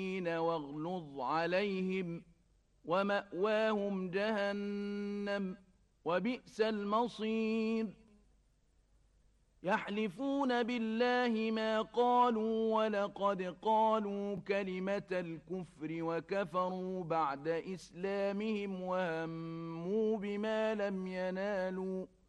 واغلظ عليهم ومأواهم جهنم وبئس المصير يحلفون بالله ما قالوا ولقد قالوا كلمة الكفر وكفروا بعد إسلامهم وهموا بما لم ينالوا